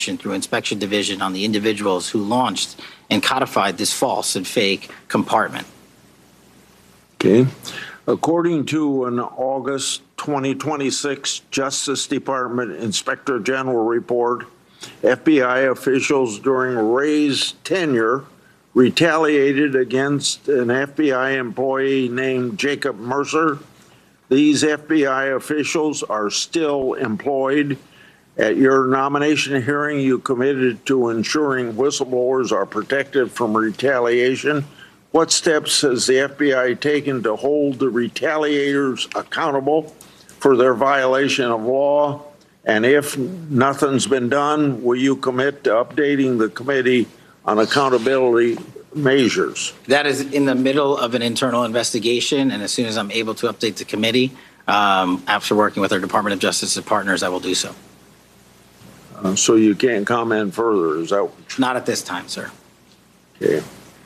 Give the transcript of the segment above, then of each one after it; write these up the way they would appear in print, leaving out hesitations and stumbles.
through Inspection Division on the individuals who launched and codified this false and fake compartment. Okay. According to an August 2026 Justice Department Inspector General report, FBI officials during Wray's tenure retaliated against an FBI employee named Jacob Mercer. These FBI officials are still employed. At your nomination hearing, you committed to ensuring whistleblowers are protected from retaliation. What steps has the FBI taken to hold the retaliators accountable for their violation of law? And if nothing's been done, will you commit to updating the Committee on Accountability Measures? That is in the middle of an internal investigation, and as soon as I'm able to update the committee, after working with our Department of Justice and partners, I will do so. So you can't comment further, is that? Not at this time, sir. Okay.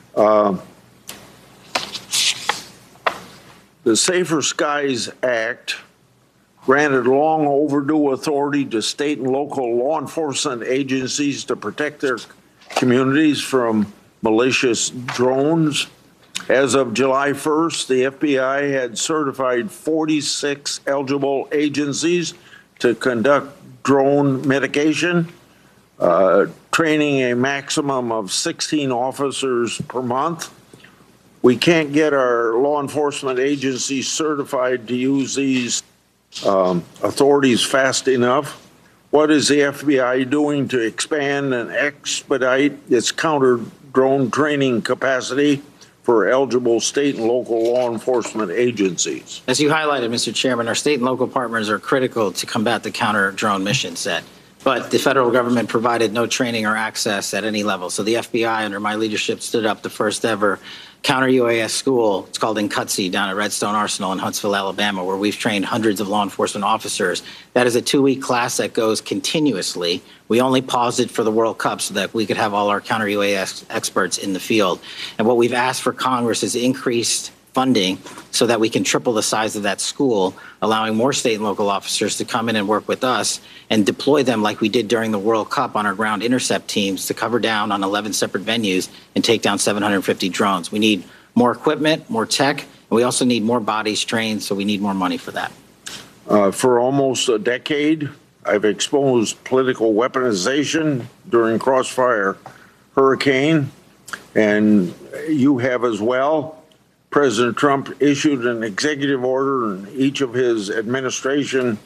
The Safer Skies Act granted long overdue authority to state and local law enforcement agencies to protect their communities from malicious drones. As of July 1st, the FBI had certified 46 eligible agencies to conduct drone mitigation, training a maximum of 16 officers per month. We can't get our law enforcement agencies certified to use these authorities fast enough. What is the FBI doing to expand and expedite its counter-drone training capacity for eligible state and local law enforcement agencies? As you highlighted, Mr. Chairman, our state and local partners are critical to combat the counter-drone mission set. But the federal government provided no training or access at any level. So the FBI, under my leadership, stood up the first ever counter-UAS school. It's called NCUTC down at Redstone Arsenal in Huntsville, Alabama, where we've trained hundreds of law enforcement officers. That is a 2-week class that goes continuously. We only paused it for the World Cup so that we could have all our counter-UAS experts in the field. And what we've asked for Congress is increased funding so that we can triple the size of that school, allowing more state and local officers to come in and work with us and deploy them like we did during the World Cup on our ground intercept teams to cover down on 11 separate venues and take down 750 drones. We need more equipment, more tech, and we also need more bodies trained, so we need more money for that. For almost a decade, I've exposed political weaponization during Crossfire Hurricane, and you have as well. President Trump issued an executive order in each of his administration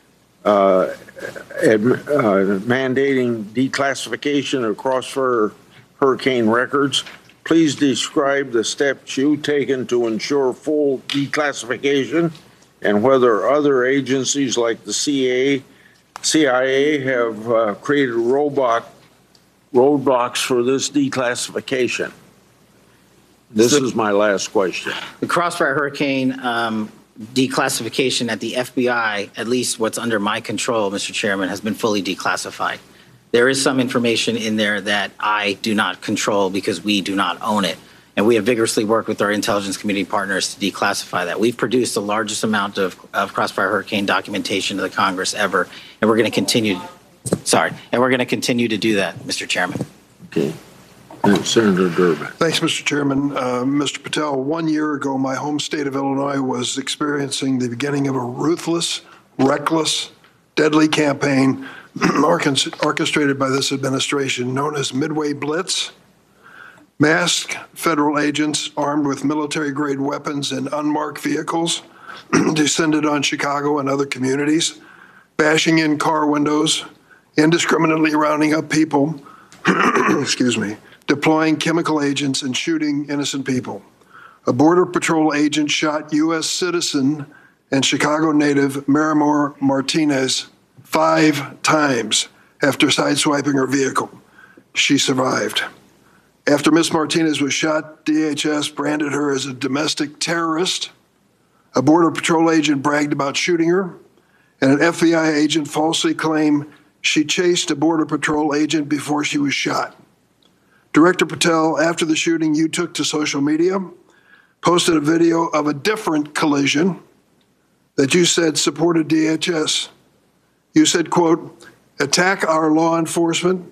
mandating declassification of Crossfire Hurricane records. Please describe the steps you've taken to ensure full declassification and whether other agencies like the CIA have created roadblocks for this declassification. This is my last question. The Crossfire Hurricane declassification at the FBI, at least what's under my control, Mr. Chairman, has been fully declassified. There is some information in there that I do not control because we do not own it. And we have vigorously worked with our intelligence community partners to declassify that. We've produced the largest amount of Crossfire Hurricane documentation to the Congress ever. And we're going to continue. And we're going to continue to do that, Mr. Chairman. Okay. Senator Durbin. Thanks, Mr. Chairman. Mr. Patel, 1 year ago, my home state of Illinois was experiencing the beginning of a ruthless, reckless, deadly campaign orchestrated by this administration known as Midway Blitz. Masked federal agents armed with military-grade weapons and unmarked vehicles descended on Chicago and other communities, bashing in car windows, indiscriminately rounding up people, excuse me, deploying chemical agents and shooting innocent people. A Border Patrol agent shot U.S. citizen and Chicago native Miramar Martinez 5 times after sideswiping her vehicle. She survived. After Ms. Martinez was shot, DHS branded her as a domestic terrorist. A Border Patrol agent bragged about shooting her, and an FBI agent falsely claimed she chased a Border Patrol agent before she was shot. Director Patel, after the shooting, you took to social media, posted a video of a different collision that you said supported DHS. You said, quote, attack our law enforcement